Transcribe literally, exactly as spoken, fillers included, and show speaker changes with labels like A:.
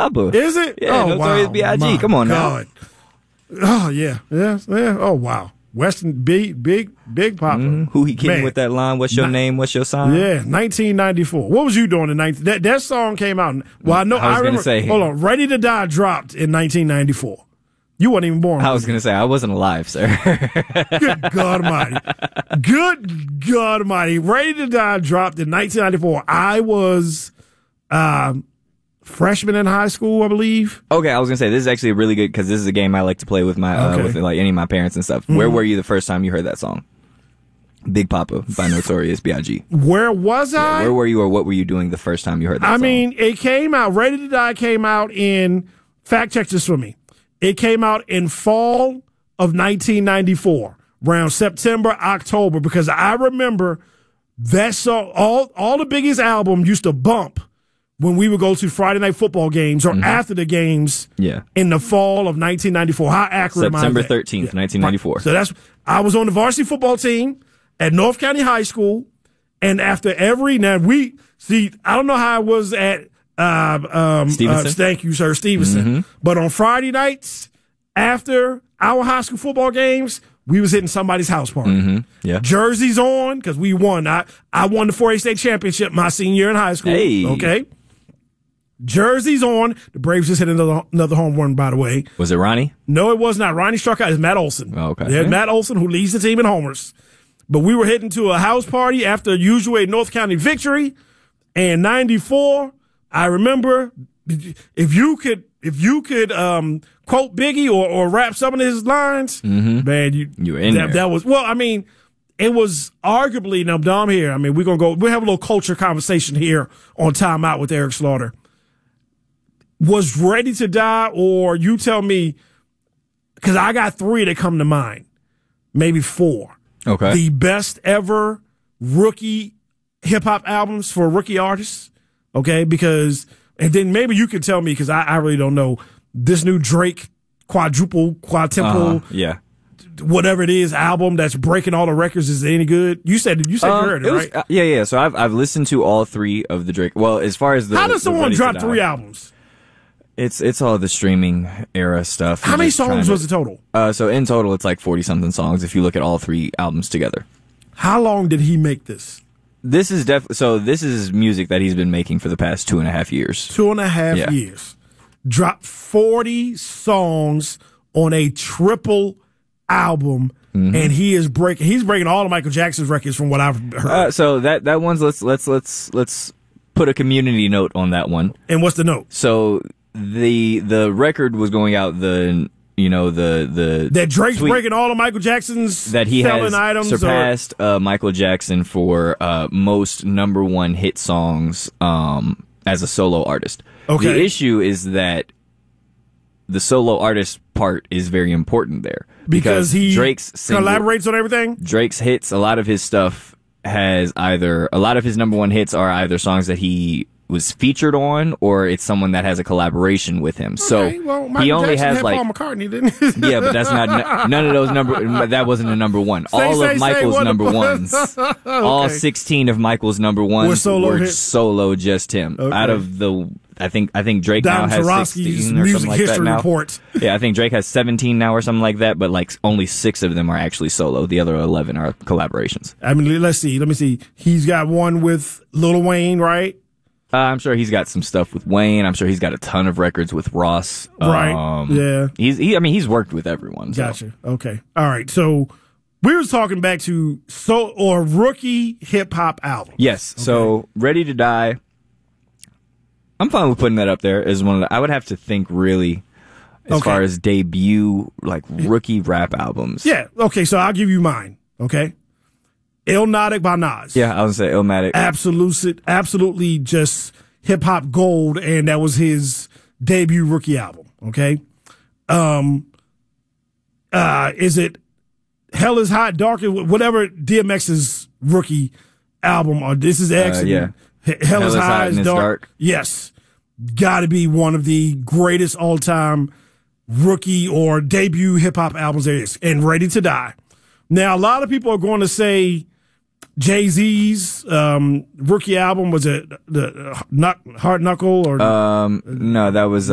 A: Papa.
B: Is it?
A: Yeah,
B: oh,
A: Notorious
B: wow.
A: B I G
B: My
A: Come on
B: God. now. Oh, yeah. Yeah. Yeah. Oh, wow. Western Big, Big, Big Papa.
A: Mm-hmm. Who he kidding
B: Man.
A: with that line? What's your
B: Ni-
A: name? What's your sign?
B: Yeah, nineteen ninety-four. What was you doing in nineteen? That that song came out. Well, I know.
A: I was
B: I remember.
A: gonna say.
B: Hold on. Ready to Die dropped in nineteen ninety-four. You weren't even born.
A: I was going to say, I wasn't alive, sir.
B: Good God Almighty. Good God Almighty. Ready to Die dropped in nineteen ninety-four. I was um, freshman in high school, I believe.
A: Okay, I was going to say, this is actually really good because this is a game I like to play with my uh,
B: Okay.
A: with like any of my parents and stuff. Mm-hmm. Where were you the first time you heard that song? Big Papa by Notorious B I G
B: Where was I?
A: Yeah, where were you or what were you doing the first time you heard that
B: I
A: song?
B: mean, it came out, Ready to Die came out in, fact check this for me. It came out in fall of nineteen ninety-four, around September, October, because I remember that song, all, all the Biggie's album used to bump when we would go to Friday night football games or mm-hmm. after the games
A: yeah.
B: in the fall of nineteen ninety-four. How accurate am I?
A: September thirteenth, yeah. nineteen ninety-four.
B: So that's, I was on the varsity football team at North County High School, and after every, now we, see, I don't know how I was at, Uh, um,
A: Stevenson?
B: Uh, thank you, sir, Stevenson.
A: Mm-hmm.
B: But on Friday nights, after our high school football games, we was hitting somebody's house party.
A: Mm-hmm. Yeah.
B: Jerseys on, because we won. I, I won the four A state championship my senior year in high school.
A: Hey.
B: Okay. Jerseys on. The Braves just hit another another home run, by the way.
A: Was it Ronnie?
B: No, it was not. Ronnie struck out. It's Matt Olson.
A: Oh, okay.
B: Yeah,
A: yeah.
B: Matt Olson, who leads the team in homers. But we were heading to a house party after a usual North County victory. And ninety-four, I remember, if you could, if you could um, quote Biggie or, or rap some of his lines,
A: mm-hmm.
B: man, you
A: you were in
B: that,
A: there.
B: That was well. I mean, it was arguably now. Dom here. I mean, we're gonna go. We will have a little culture conversation here on Time Out with Eric Slaughter. Was Ready to Die, or you tell me? Because I got three that come to mind, maybe four.
A: Okay.
B: The best ever rookie hip hop albums for rookie artists. Okay, because, and then maybe you could tell me, because I, I really don't know, this new Drake quadruple, quadruple,
A: uh, yeah,
B: whatever it is, album that's breaking all the records, is it any good? You said you said
A: um,
B: you heard it,
A: it was,
B: right?
A: Uh, yeah, yeah. So I've I've listened to all three of the Drake. Well, as far as the
B: how does someone drop three albums?
A: It's it's all the streaming era stuff.
B: How
A: You're
B: many
A: just
B: songs
A: to,
B: was the total?
A: Uh, so in total, it's like forty something songs if you look at all three albums together.
B: How long did he make this?
A: This is def so this is music that he's been making for the past two and a half years.
B: Two and a half
A: yeah. years.
B: Dropped forty songs on a triple album, mm-hmm. and he is breaking. He's breaking all of Michael Jackson's records, from what I've heard.
A: Uh, so that that one's let's let's let's let's put a community note on that one.
B: And what's the note?
A: So the the record was going out the. You know, the, the,
B: that Drake's breaking all of Michael Jackson's
A: that he
B: selling
A: has
B: items
A: surpassed uh, Michael Jackson for uh, most number one hit songs um, as a solo artist.
B: Okay.
A: The issue is that the solo artist part is very important there
B: because, because he
A: Drake's single,
B: collaborates on everything.
A: Drake's hits, a lot of his stuff has either a lot of his number one hits are either songs that he was featured on, or it's someone that has a collaboration with him.
B: Okay,
A: so
B: well,
A: he only
B: Jackson
A: has
B: had
A: like
B: Paul McCartney, didn't he?
A: Yeah, but that's not none of those number. That wasn't a number one.
B: Say,
A: all
B: say,
A: of Michael's
B: say,
A: number ones, okay. all sixteen of Michael's number ones
B: were solo,
A: were
B: hits?
A: solo just him.
B: Okay.
A: Out of the, I think I think Drake
B: Don
A: now has
B: Tarowski's
A: sixteen or
B: music
A: something like
B: history
A: that now.
B: Report.
A: Yeah, I think Drake has seventeen now or something like that. But like only six of them are actually solo. The other eleven are collaborations.
B: I mean, let's see. Let me see. He's got one with Lil Wayne, right?
A: Uh, I'm sure he's got some stuff with Wayne. I'm sure he's got a ton of records with Ross.
B: Right.
A: Um,
B: yeah.
A: He's. He, I mean, he's worked with everyone. So.
B: Gotcha. Okay. All right. So we were talking back to so or rookie hip hop album.
A: Yes.
B: Okay.
A: So Ready to Die. I'm fine with putting that up there as one of the, I would have to think really as
B: okay.
A: far as debut like rookie rap albums.
B: Yeah. Okay. So I'll give you mine. Okay. Illmatic by Nas.
A: Yeah, I was gonna say Illmatic.
B: Absolutely, absolutely just hip hop gold, and that was his debut rookie album. Okay. Um. Uh. Is it Hell is Hot, Dark, whatever D M X's rookie album, or This Is X?
A: Uh, yeah.
B: Hell, Hell is Hot,
A: and
B: is
A: dark.
B: dark. Yes. Got to be one of the greatest all time rookie or debut hip hop albums there is, and Ready to Die. Now, a lot of people are going to say Jay-Z's um, rookie album was it the uh, Hard Knuckle or
A: um no that was